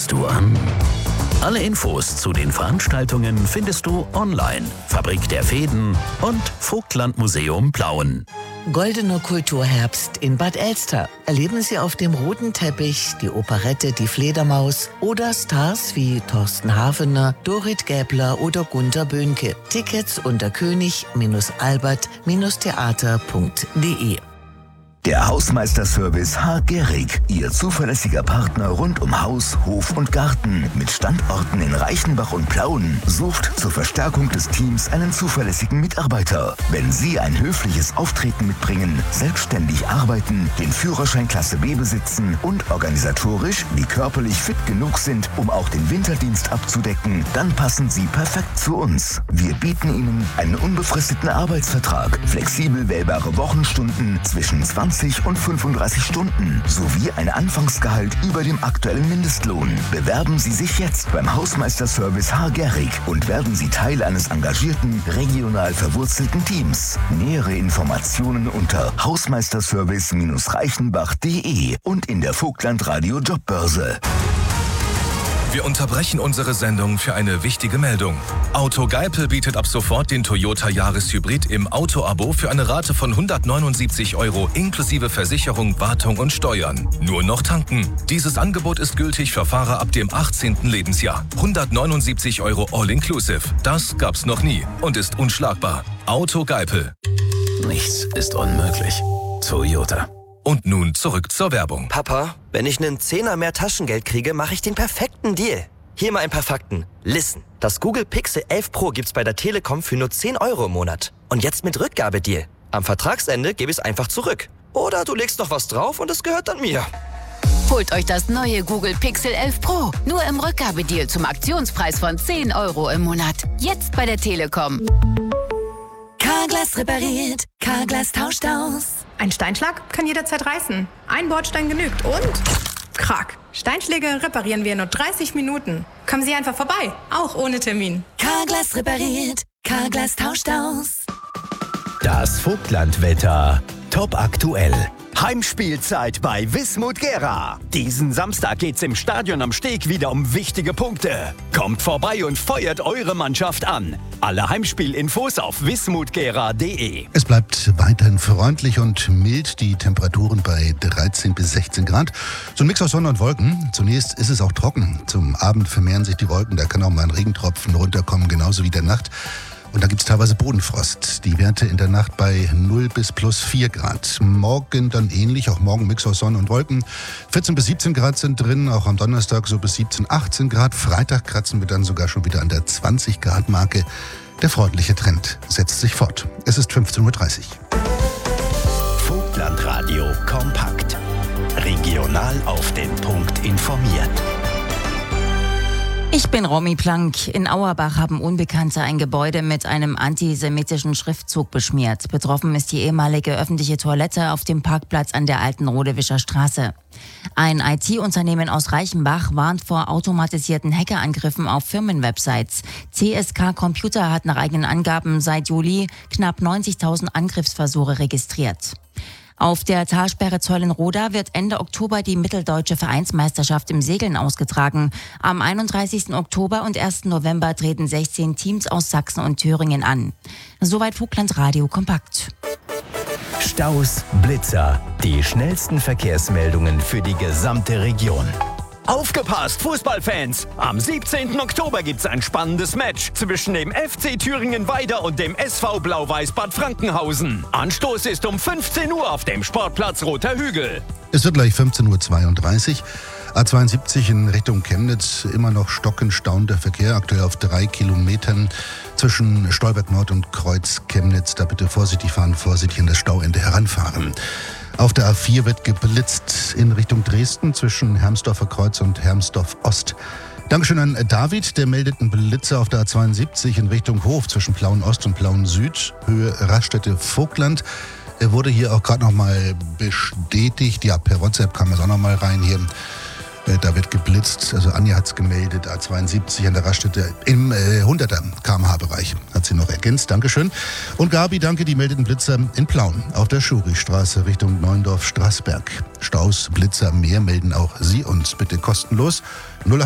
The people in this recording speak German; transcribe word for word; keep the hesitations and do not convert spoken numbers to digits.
ziehst du an? Alle Infos zu den Veranstaltungen findest du online. Fabrik der Fäden und Vogtlandmuseum Plauen. Goldener Kulturherbst in Bad Elster. Erleben Sie auf dem roten Teppich die Operette Die Fledermaus oder Stars wie Thorsten Hafener, Dorit Gäbler oder Gunter Böhnke. Tickets unter könig albert theater punkt de. Der Hausmeisterservice H. Gehrig, Ihr zuverlässiger Partner rund um Haus, Hof und Garten mit Standorten in Reichenbach und Plauen, sucht zur Verstärkung des Teams einen zuverlässigen Mitarbeiter. Wenn Sie ein höfliches Auftreten mitbringen, selbstständig arbeiten, den Führerschein Klasse B besitzen und organisatorisch wie körperlich fit genug sind, um auch den Winterdienst abzudecken, dann passen Sie perfekt zu uns. Wir bieten Ihnen einen unbefristeten Arbeitsvertrag, flexibel wählbare Wochenstunden zwischen zwanzig und fünfunddreißig Stunden sowie ein Anfangsgehalt über dem aktuellen Mindestlohn. Bewerben Sie sich jetzt beim Hausmeisterservice H. Gehrig und werden Sie Teil eines engagierten, regional verwurzelten Teams. Nähere Informationen unter hausmeisterservice reichenbach punkt de und in der Vogtland Radio Jobbörse. Wir unterbrechen unsere Sendung für eine wichtige Meldung. Auto Geipel bietet ab sofort den Toyota Yaris Hybrid im Auto-Abo für eine Rate von hundertneunundsiebzig Euro inklusive Versicherung, Wartung und Steuern. Nur noch tanken. Dieses Angebot ist gültig für Fahrer ab dem achtzehnten Lebensjahr. hundertneunundsiebzig Euro all-inclusive. Das gab's noch nie und ist unschlagbar. Auto Geipel. Nichts ist unmöglich. Toyota. Und nun zurück zur Werbung. Papa, wenn ich einen Zehner mehr Taschengeld kriege, mache ich den perfekten Deal. Hier mal ein paar Fakten. Listen, das Google Pixel elf Pro gibt's bei der Telekom für nur zehn Euro im Monat. Und jetzt mit Rückgabedeal. Am Vertragsende gebe ich es einfach zurück. Oder du legst noch was drauf und es gehört dann mir. Holt euch das neue Google Pixel elf Pro. Nur im Rückgabedeal zum Aktionspreis von zehn Euro im Monat. Jetzt bei der Telekom. Carglass repariert, Carglass tauscht aus. Ein Steinschlag kann jederzeit reißen. Ein Bordstein genügt und... Krack. Steinschläge reparieren wir in nur dreißig Minuten. Kommen Sie einfach vorbei, auch ohne Termin. Carglass repariert, Carglass tauscht aus. Das Vogtlandwetter. Top aktuell. Heimspielzeit bei Wismut Gera. Diesen Samstag geht's im Stadion am Steg wieder um wichtige Punkte. Kommt vorbei und feuert eure Mannschaft an. Alle Heimspielinfos auf wismut gera punkt de. Es bleibt weiterhin freundlich und mild, die Temperaturen bei dreizehn bis sechzehn Grad. So ein Mix aus Sonne und Wolken. Zunächst ist es auch trocken. Zum Abend vermehren sich die Wolken, da kann auch mal ein Regentropfen runterkommen, genauso wie der Nacht. Und da gibt es teilweise Bodenfrost. Die Werte in der Nacht bei null bis plus vier Grad. Morgen dann ähnlich, auch morgen Mix aus Sonne und Wolken. vierzehn bis siebzehn Grad sind drin, auch am Donnerstag so bis siebzehn, achtzehn Grad. Freitag kratzen wir dann sogar schon wieder an der zwanzig Grad Marke. Der freundliche Trend setzt sich fort. Es ist fünfzehn Uhr dreißig. Vogtlandradio kompakt. Regional auf den Punkt informiert. Ich bin Romy Plank. In Auerbach haben Unbekannte ein Gebäude mit einem antisemitischen Schriftzug beschmiert. Betroffen ist die ehemalige öffentliche Toilette auf dem Parkplatz an der alten Rodewischer Straße. Ein I T-Unternehmen aus Reichenbach warnt vor automatisierten Hackerangriffen auf Firmenwebsites. C S K Computer hat nach eigenen Angaben seit Juli knapp neunzigtausend Angriffsversuche registriert. Auf der Talsperre Zeulenroda wird Ende Oktober die Mitteldeutsche Vereinsmeisterschaft im Segeln ausgetragen. Am einunddreißigsten Oktober und ersten November treten sechzehn Teams aus Sachsen und Thüringen an. Soweit Vogtland Radio kompakt. Staus, Blitzer, die schnellsten Verkehrsmeldungen für die gesamte Region. Aufgepasst, Fußballfans! Am siebzehnten Oktober gibt's ein spannendes Match zwischen dem F C Thüringen-Weida und dem S V Blau-Weiß Bad Frankenhausen. Anstoß ist um fünfzehn Uhr auf dem Sportplatz Roter Hügel. Es wird gleich fünfzehn Uhr zweiunddreißig. A zweiundsiebzig in Richtung Chemnitz, immer noch stockend staunender Verkehr, aktuell auf drei Kilometern zwischen Stolberg Nord und Kreuz Chemnitz. Da bitte vorsichtig fahren, vorsichtig an das Stauende heranfahren. Auf der A vier wird geblitzt in Richtung Dresden zwischen Hermsdorfer Kreuz und Hermsdorf Ost. Dankeschön an David, der meldet einen Blitzer auf der A zweiundsiebzig in Richtung Hof zwischen Plauen Ost und Plauen Süd, Höhe Raststätte Vogtland. Er wurde hier auch gerade nochmal bestätigt. Ja, per WhatsApp kam es auch nochmal rein hier. Da wird geblitzt, also Anja hat es gemeldet, A zweiundsiebzig an der Raststätte im äh, hunderter Kilometer Pro Bereich. Hat sie noch ergänzt, Dankeschön. Und Gabi, danke, die meldeten Blitzer in Plauen auf der Schurichstraße Richtung Neuendorf-Straßberg. Staus, Blitzer, mehr melden auch Sie uns bitte kostenlos.